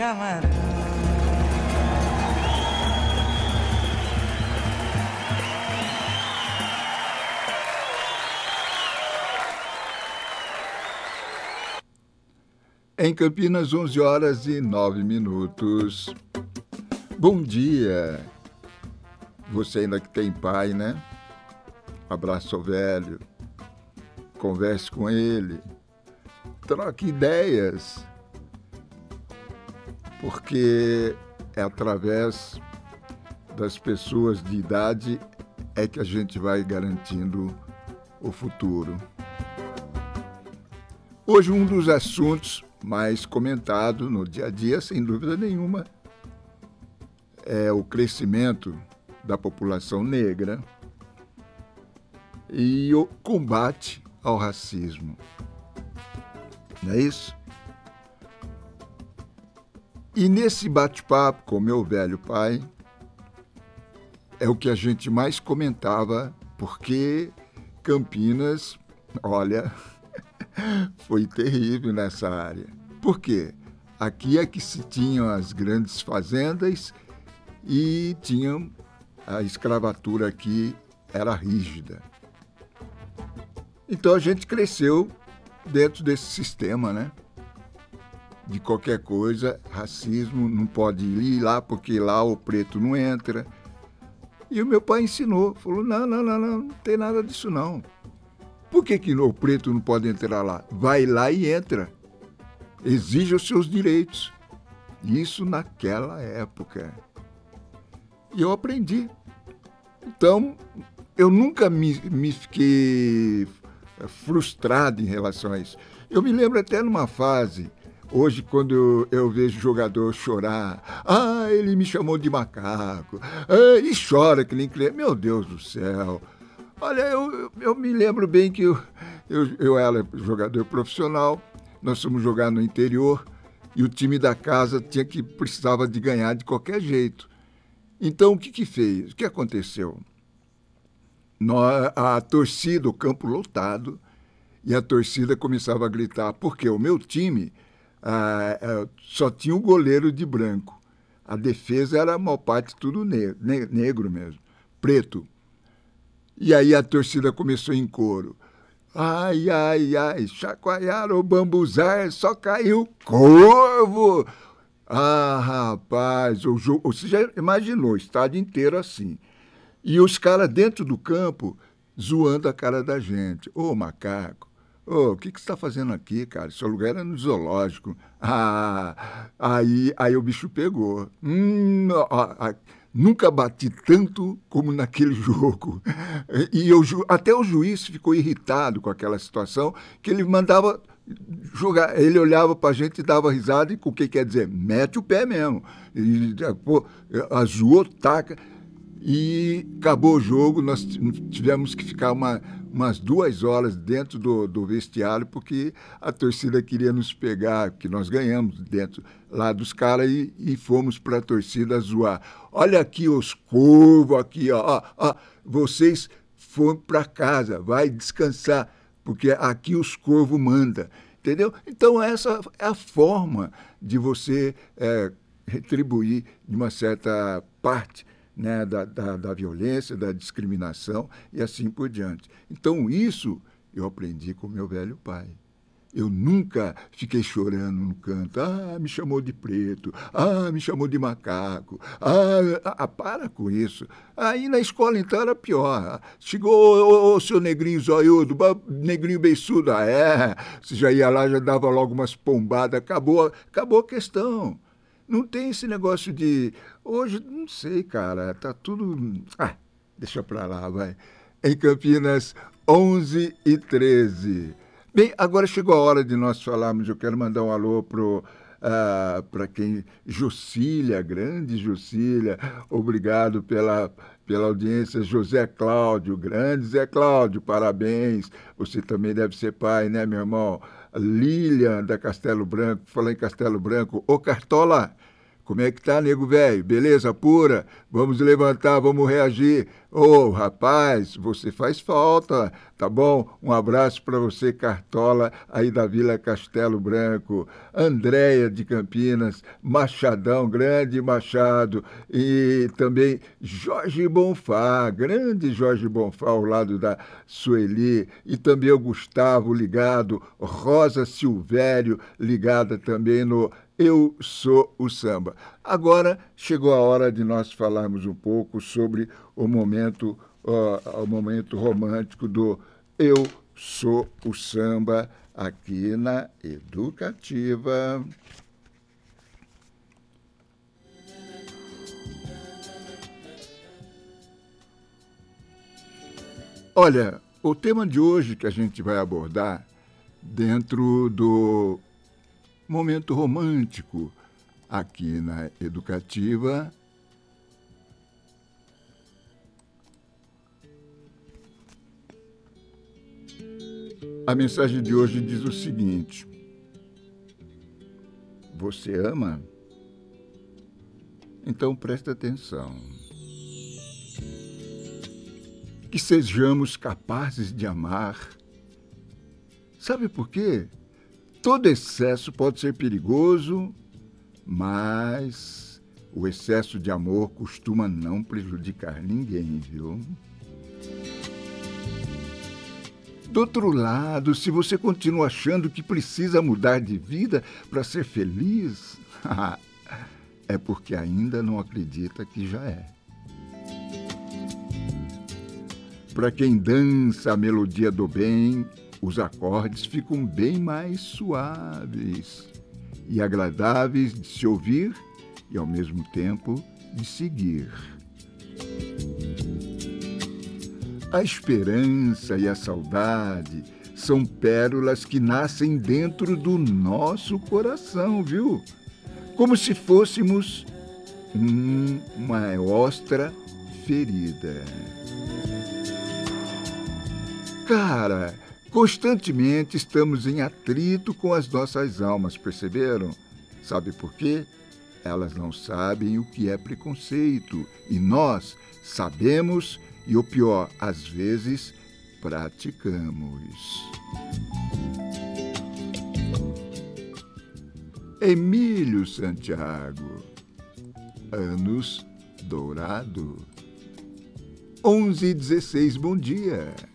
Camarão. Em Campinas, 11h09. Bom dia! Você ainda que tem pai, né? Abraça o velho, converse com ele, troque ideias, porque é através das pessoas de idade é que a gente vai garantindo o futuro. Hoje, um dos assuntos mais comentado no dia a dia, sem dúvida nenhuma, é o crescimento da população negra e o combate ao racismo. Não é isso? E nesse bate-papo com meu velho pai, é o que a gente mais comentava, porque Campinas, olha, foi terrível nessa área. Por quê? Aqui é que se tinham as grandes fazendas e tinham a escravatura aqui era rígida. Então a gente cresceu dentro desse sistema, né? De qualquer coisa, racismo, não pode ir lá porque lá o preto não entra. E o meu pai ensinou, falou, não tem nada disso não. Por que o preto não pode entrar lá? Vai lá e entra. Exija os seus direitos. Isso naquela época. E eu aprendi. Então, eu nunca me fiquei frustrado em relação a isso. Eu me lembro até numa fase, hoje, quando eu vejo jogador chorar, ele me chamou de macaco, e chora que nem criança. Meu Deus do céu. Olha, eu me lembro bem que eu era jogador profissional, nós fomos jogar no interior e o time da casa precisava de ganhar de qualquer jeito. Então, o que fez? O que aconteceu? A torcida, o campo lotado, e a torcida começava a gritar, porque o meu time só tinha o goleiro de branco. A defesa era a maior parte tudo negro mesmo, preto. E aí a torcida começou em coro. Ai, chacoalharam o bambuzar, só caiu corvo. Rapaz, você já imaginou, o estádio inteiro assim. E os caras dentro do campo zoando a cara da gente. Ô, macaco, o que você está fazendo aqui, cara? Seu lugar era no zoológico. Aí o bicho pegou. Nunca bati tanto como naquele jogo. E até o juiz ficou irritado com aquela situação, que ele mandava jogar. Ele olhava para a gente e dava risada, e o que quer dizer? Mete o pé mesmo. E, zoou, taca. E acabou o jogo, nós tivemos que ficar umas 2 horas dentro do vestiário, porque a torcida queria nos pegar, que nós ganhamos dentro lá dos caras e fomos para a torcida zoar. Olha aqui os corvos, aqui, ó, vocês foram para casa, vai descansar, porque aqui os corvos mandam, entendeu? Então essa é a forma de você retribuir de uma certa parte, né, da violência, da discriminação e assim por diante. Então, isso eu aprendi com meu velho pai. Eu nunca fiquei chorando no canto. Me chamou de preto. Me chamou de macaco. Para com isso. Aí na escola, então, era pior. Chegou o seu negrinho zoiudo, negrinho beiçudo. Você já ia lá, já dava logo umas pombadas. Acabou a questão. Não tem esse negócio de... Hoje, não sei, cara, tá tudo... deixa pra lá, vai. Em Campinas, 11h13. Bem, agora chegou a hora de nós falarmos. Eu quero mandar um alô para quem... Jucília, grande Jucília. Obrigado pela audiência. José Cláudio, grande Zé Cláudio, parabéns. Você também deve ser pai, né, meu irmão? Lilian, da Castelo Branco. Falar em Castelo Branco. Ô, Cartola... Como é que tá, nego velho? Beleza pura? Vamos levantar, vamos reagir. Ô, rapaz, você faz falta, tá bom? Um abraço para você, Cartola, aí da Vila Castelo Branco. Andréia de Campinas, Machadão, grande Machado. E também Jorge Bonfá, grande Jorge Bonfá, ao lado da Sueli. E também o Gustavo ligado, Rosa Silvério ligada também no Eu Sou o Samba. Agora chegou a hora de nós falarmos um pouco sobre o momento romântico do Eu Sou o Samba aqui na Educativa. Olha, o tema de hoje que a gente vai abordar dentro do momento romântico aqui na Educativa a mensagem de hoje diz o seguinte: você ama? Então presta atenção. Que sejamos capazes de amar. Sabe por quê? Todo excesso pode ser perigoso, mas o excesso de amor costuma não prejudicar ninguém, viu? Do outro lado, se você continua achando que precisa mudar de vida para ser feliz, é porque ainda não acredita que já é. Para quem dança a melodia do bem, os acordes ficam bem mais suaves e agradáveis de se ouvir e, ao mesmo tempo, de seguir. A esperança e a saudade são pérolas que nascem dentro do nosso coração, viu? Como se fôssemos uma ostra ferida. Cara, constantemente estamos em atrito com as nossas almas, perceberam? Sabe por quê? Elas não sabem o que é preconceito e nós sabemos e, o pior, às vezes, praticamos. Emílio Santiago, Anos Dourado, 11h16, bom dia.